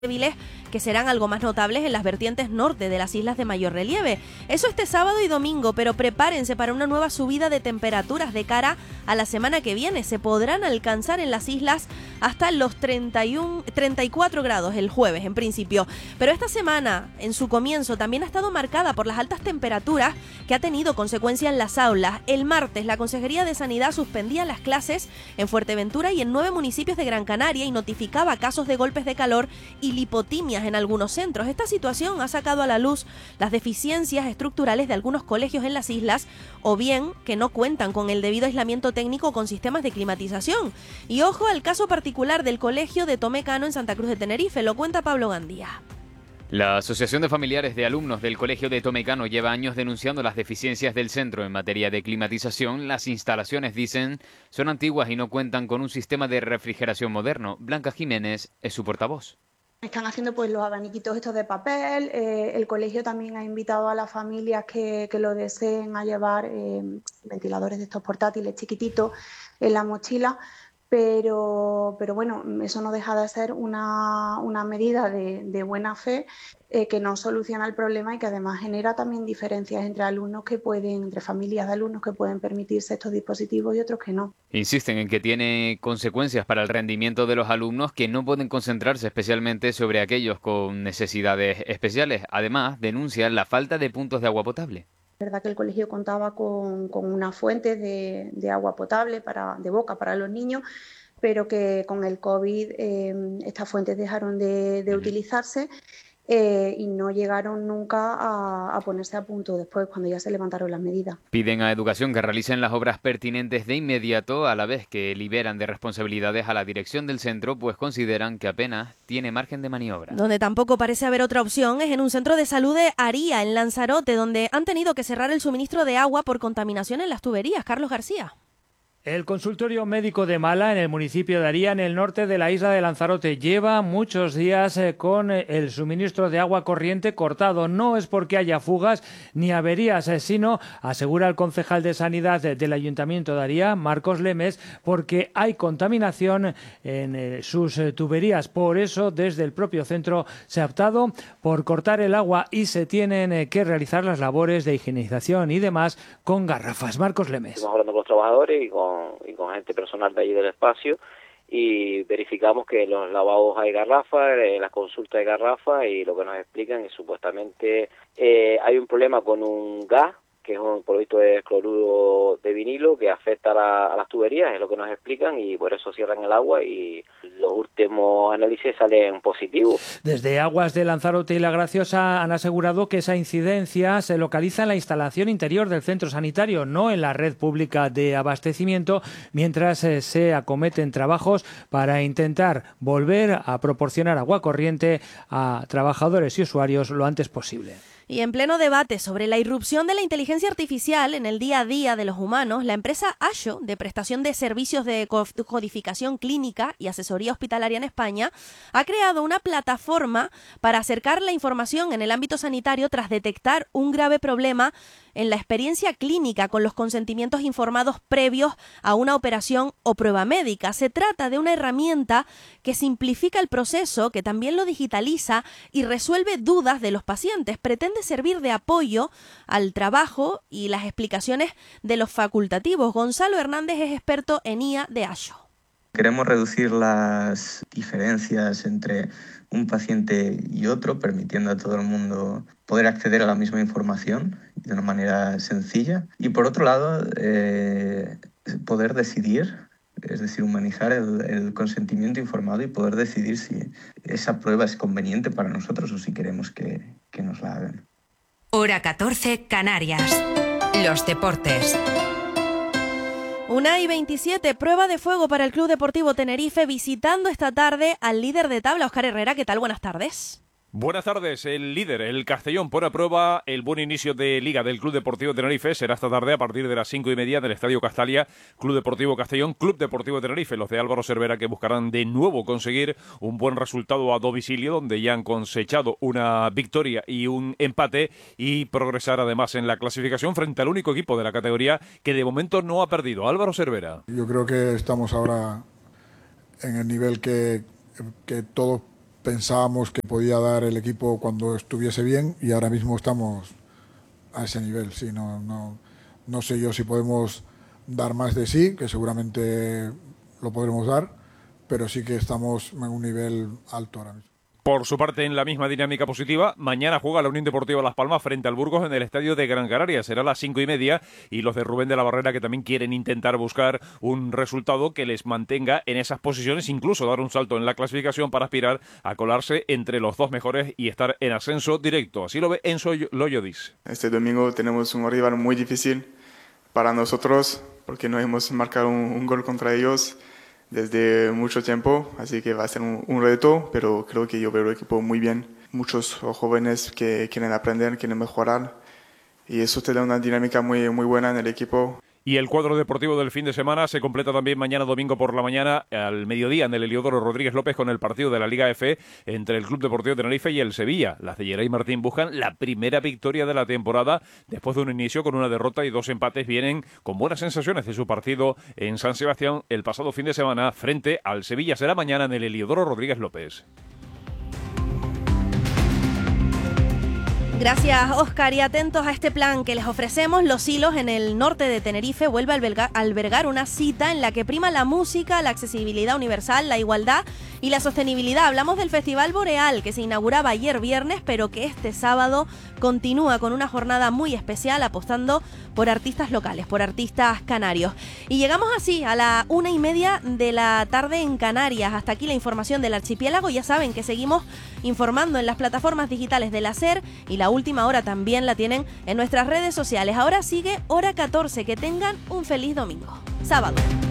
débiles que serán algo más notables en las vertientes norte de las islas de mayor relieve. Eso este sábado y domingo, pero prepárense para una nueva subida de temperaturas de cara a la semana que viene. Se podrán alcanzar en las islas hasta los 34 grados el jueves en principio. Pero esta semana, en su comienzo, también ha estado marcada por las altas temperaturas que ha tenido consecuencia en las aulas. El martes, la Consejería de Sanidad suspendía las clases en Fuerteventura y en 9 municipios de Gran Canaria y notificaba casos de golpes de calor y lipotimias en algunos centros. Esta situación ha sacado a la luz las deficiencias estructurales de algunos colegios en las islas o bien que no cuentan con el debido aislamiento técnico con sistemas de climatización. Y ojo al caso particular del colegio de Tomé Cano en Santa Cruz de Tenerife, lo cuenta Pablo Gandía. La Asociación de Familiares de Alumnos del Colegio de Tomé Cano lleva años denunciando las deficiencias del centro en materia de climatización. Las instalaciones, dicen, son antiguas y no cuentan con un sistema de refrigeración moderno. Blanca Jiménez es su portavoz. Están haciendo pues los abaniquitos estos de papel. El colegio también ha invitado a las familias que lo deseen a llevar ventiladores de estos portátiles chiquititos en la mochila. Pero bueno, eso no deja de ser una medida de buena fe que no soluciona el problema y que además genera también diferencias entre alumnos entre familias de alumnos que pueden permitirse estos dispositivos y otros que no. Insisten en que tiene consecuencias para el rendimiento de los alumnos que no pueden concentrarse especialmente sobre aquellos con necesidades especiales. Además, denuncian la falta de puntos de agua potable. Es verdad que el colegio contaba con unas fuentes de agua potable de boca para los niños, pero que con el COVID estas fuentes dejaron de utilizarse y no llegaron nunca a ponerse a punto después, cuando ya se levantaron las medidas. Piden a Educación que realicen las obras pertinentes de inmediato, a la vez que liberan de responsabilidades a la dirección del centro, pues consideran que apenas tiene margen de maniobra. Donde tampoco parece haber otra opción es en un centro de salud de Aría, en Lanzarote, donde han tenido que cerrar el suministro de agua por contaminación en las tuberías. Carlos García. El consultorio médico de Mala, en el municipio de Aría, en el norte de la isla de Lanzarote, lleva muchos días con el suministro de agua corriente cortado. No es porque haya fugas ni averías, sino, asegura el concejal de Sanidad del Ayuntamiento de Aría, Marcos Lemes, porque hay contaminación en sus tuberías. Por eso, desde el propio centro se ha optado por cortar el agua y se tienen que realizar las labores de higienización y demás con garrafas. Marcos Lemes. Estamos hablando con los trabajadores y con gente personal de allí del espacio y verificamos que en los lavados hay garrafas, en las consultas hay garrafas y lo que nos explican es supuestamente hay un problema con un gas que es un producto de cloruro de vinilo que afecta a las tuberías, es lo que nos explican y por eso cierran el agua y los últimos análisis salen positivos. Desde Aguas de Lanzarote y La Graciosa han asegurado que esa incidencia se localiza en la instalación interior del centro sanitario, no en la red pública de abastecimiento, mientras se acometen trabajos para intentar volver a proporcionar agua corriente a trabajadores y usuarios lo antes posible. Y en pleno debate sobre la irrupción de la inteligencia artificial en el día a día de los humanos, la empresa ASHO, de prestación de servicios de codificación clínica y asesoría hospitalaria en España, ha creado una plataforma para acercar la información en el ámbito sanitario tras detectar un grave problema en la experiencia clínica con los consentimientos informados previos a una operación o prueba médica. Se trata de una herramienta que simplifica el proceso, que también lo digitaliza y resuelve dudas de los pacientes. Pretende servir de apoyo al trabajo y las explicaciones de los facultativos. Gonzalo Hernández es experto en IA de ASHO. Queremos reducir las diferencias entre un paciente y otro, permitiendo a todo el mundo poder acceder a la misma información de una manera sencilla. Y por otro lado, poder decidir, es decir, humanizar el consentimiento informado y poder decidir si esa prueba es conveniente para nosotros o si queremos que nos la hagan. Hora 14, Canarias. Los deportes. 1:27, prueba de fuego para el Club Deportivo Tenerife, visitando esta tarde al líder de tabla, Óscar Herrera. ¿Qué tal? Buenas tardes. Buenas tardes, el líder, el Castellón, pone a prueba el buen inicio de Liga del Club Deportivo Tenerife. Será esta tarde a partir de las 5:30 del Estadio Castalia, Club Deportivo Castellón, Club Deportivo Tenerife. Los de Álvaro Cervera que buscarán de nuevo conseguir un buen resultado a domicilio, donde ya han cosechado una victoria y un empate, y progresar además en la clasificación frente al único equipo de la categoría que de momento no ha perdido, Álvaro Cervera. Yo creo que estamos ahora en el nivel que todos pensábamos que podía dar el equipo cuando estuviese bien, y ahora mismo estamos a ese nivel. Sí, no sé yo si podemos dar más de sí, que seguramente lo podremos dar, pero sí que estamos en un nivel alto ahora mismo. Por su parte, en la misma dinámica positiva, mañana juega la Unión Deportiva Las Palmas frente al Burgos en el estadio de Gran Canaria. Será a las 5:30, y los de Rubén de la Barrera, que también quieren intentar buscar un resultado que les mantenga en esas posiciones, incluso dar un salto en la clasificación para aspirar a colarse entre los 2 mejores y estar en ascenso directo. Así lo ve Enzo Loyodis. Este domingo tenemos un rival muy difícil para nosotros, porque no hemos marcado un gol contra ellos desde mucho tiempo, así que va a ser un reto, pero creo que yo veo el equipo muy bien. Muchos jóvenes que quieren aprender, quieren mejorar, y eso te da una dinámica muy buena en el equipo. Y el cuadro deportivo del fin de semana se completa también mañana domingo por la mañana al mediodía en el Heliodoro Rodríguez López con el partido de la Liga F entre el Club Deportivo Tenerife y el Sevilla. Las de Geray Martín buscan la primera victoria de la temporada después de un inicio con una derrota y 2 empates. Vienen con buenas sensaciones de su partido en San Sebastián el pasado fin de semana frente al Sevilla. Será mañana en el Heliodoro Rodríguez López. Gracias, Óscar. Y atentos a este plan que les ofrecemos. Los Silos, en el norte de Tenerife, vuelve a albergar una cita en la que prima la música, la accesibilidad universal, la igualdad y la sostenibilidad. Hablamos del Festival Boreal, que se inauguraba ayer viernes, pero que este sábado continúa con una jornada muy especial, apostando por artistas locales, por artistas canarios. Y llegamos así a la 1:30 de la tarde en Canarias. Hasta aquí la información del archipiélago. Ya saben que seguimos informando en las plataformas digitales de la SER, y la última hora también la tienen en nuestras redes sociales. Ahora sigue Hora 14. Que tengan un feliz domingo. Sábado.